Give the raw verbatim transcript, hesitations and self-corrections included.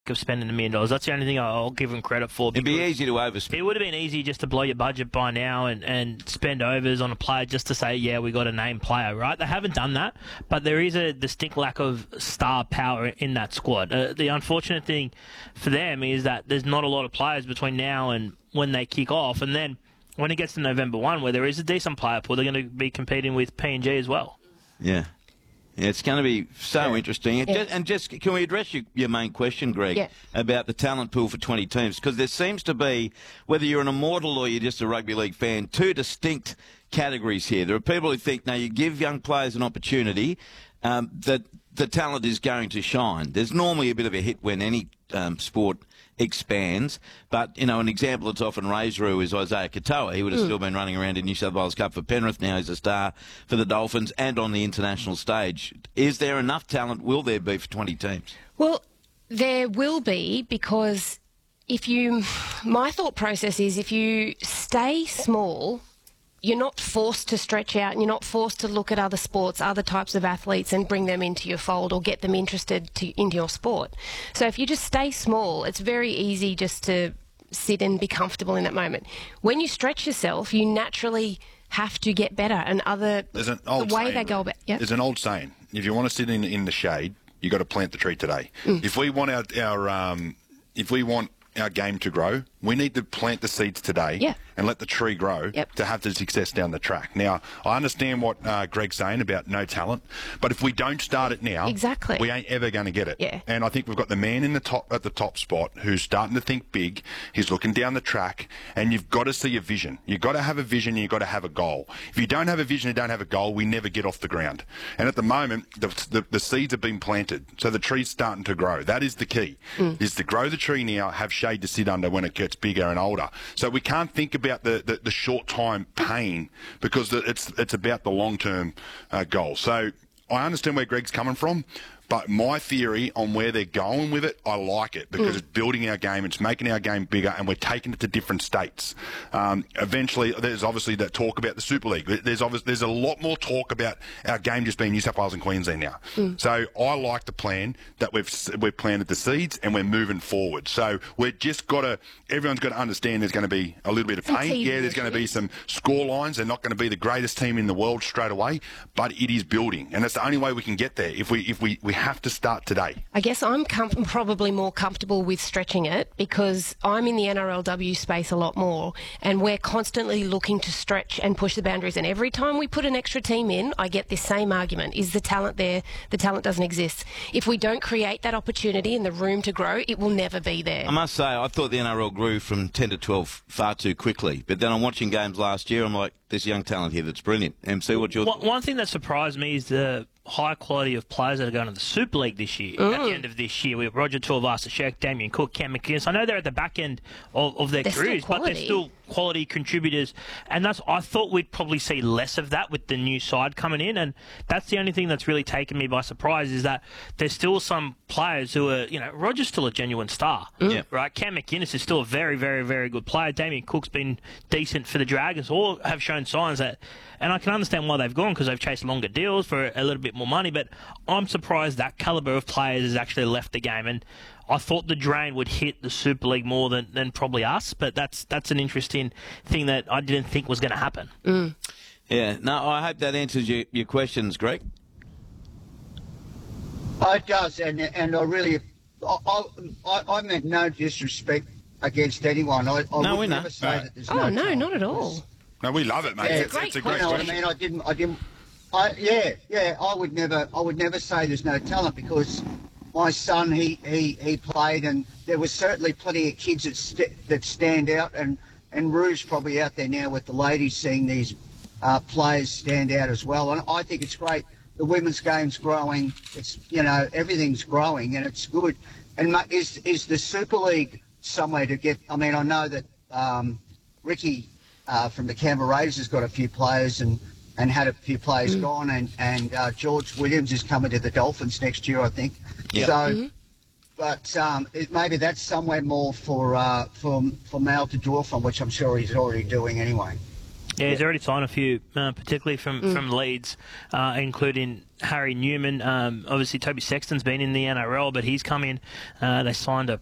of spending a million dollars. That's the only thing I'll give them credit for. It'd be easy to overspend. It would have been easy just to blow your budget by now and, and spend overs on a player just to say, yeah, we got a name player, right? They haven't done that, but there is a distinct lack of star power in that squad. Uh, the unfortunate thing for them is that there's not a lot of players between now and when they kick off, and then when it gets to November first, where there is a decent player pool, they're going to be competing with P N G as well. Yeah. Yeah, it's going to be so yeah. interesting. And, yeah. just, and just can we address your, your main question, Greg, yeah. about the talent pool for twenty teams? Because there seems to be, whether you're an immortal or you're just a rugby league fan, two distinct categories here. There are people who think, now you give young players an opportunity, um, that the talent is going to shine. There's normally a bit of a hit when any um, sport expands, but you know, an example that's often raised through is Isaiah Katoa. He would have mm. still been running around in New South Wales Cup for Penrith. Now he's a star for the Dolphins and on the international stage. Is there enough talent? Will there be for twenty teams? Well, there will be, because if you, my thought process is if you stay small, you're not forced to stretch out and you're not forced to look at other sports, other types of athletes and bring them into your fold or get them interested to, into your sport. So if you just stay small, it's very easy just to sit and be comfortable in that moment. When you stretch yourself, you naturally have to get better, and other There's an old the way saying, they go about yeah. There's an old saying, if you want to sit in, in the shade, you got to plant the tree today. Mm. If we want our, our um, if we want our game to grow, we need to plant the seeds today yeah. and let the tree grow yep. to have the success down the track. Now, I understand what uh, Greg's saying about no talent, but if we don't start it now, exactly. we ain't ever going to get it. Yeah. And I think we've got the man in the top at the top spot who's starting to think big. He's looking down the track, and you've got to see a vision. You've got to have a vision, and you've got to have a goal. If you don't have a vision and don't have a goal, we never get off the ground. And at the moment, the, the, the seeds have been planted, so the tree's starting to grow. That is the key, mm. is to grow the tree now, have shade to sit under when it gets bigger and older. So we can't think about the, the, the short time pain, because it's it's about the long term uh, goal. So I understand where Greg's coming from, but my theory on where they're going with it, I like it, because mm. it's building our game, it's making our game bigger, and we're taking it to different states. Um, eventually, there's obviously that talk about the Super League. There's obviously, there's a lot more talk about our game just being New South Wales and Queensland now. Mm. So I like the plan that we've we've planted the seeds and we're moving forward. So we've just got to, everyone's got to understand there's going to be a little bit of pain. Yeah, there's going to be some score lines. They're not going to be the greatest team in the world straight away, but it is building, and that's the only way we can get there. If we if we we have to start today. I guess I'm com- probably more comfortable with stretching it, because I'm in the N R L W space a lot more, and we're constantly looking to stretch and push the boundaries. And every time we put an extra team in, I get this same argument. Is the talent there? The talent doesn't exist. If we don't create that opportunity and the room to grow, it will never be there. I must say, I thought the N R L grew from ten to twelve far too quickly. But then I'm watching games last year, I'm like, there's young talent here that's brilliant. M C, what's your one, one thing that surprised me is the high quality of players that are going to the Super League this year. Mm. At the end of this year, we have Roger Tuivasa-Sheck, Damien Cook, Cam McInnes. I know they're at the back end of, of their they're careers, but they're still quality contributors. And that's I thought we'd probably see less of that with the new side coming in. And that's the only thing that's really taken me by surprise, is that there's still some players who are, you know, Roger's still a genuine star, mm. yeah. right? Cam McInnes is still a very, very, very good player. Damien Cook's been decent for the Dragons. All have shown signs that, and I can understand why they've gone, because they've chased longer deals for a little bit more money, but I'm surprised that calibre of players has actually left the game. And I thought the drain would hit the Super League more than, than probably us, but that's that's an interesting thing that I didn't think was going to happen. Mm. Yeah, no, I hope that answers your, your questions, Greg. Oh, it does, and and I really, I, I, I meant no disrespect against anyone. I, I no, would we never know. say no. that there's oh, no no, talent. not at all. No, we love it, mate. Yeah, it's, it's a great you know question. what I mean? I didn't, I didn't, I, yeah, yeah, I would never, I would never say there's no talent, because my son, he, he, he played, and there was certainly plenty of kids that st- that stand out, and, and Rue's probably out there now with the ladies seeing these uh, players stand out as well. And I think it's great. The women's game's growing. It's, you know, everything's growing, and it's good. And is is the Super League somewhere to get? I mean, I know that um, Ricky uh, from the Canberra Raiders has got a few players and, and had a few players mm. gone, and and uh, George Williams is coming to the Dolphins next year, I think. Yeah. So, mm-hmm. but um, it, maybe that's somewhere more for uh, for for Mal to draw from, which I'm sure he's already doing anyway. Yeah, he's already signed a few, uh, particularly from, Mm. from Leeds, uh, including Harry Newman. Um, obviously, Toby Sexton's been in the N R L, but he's come in. Uh, they signed a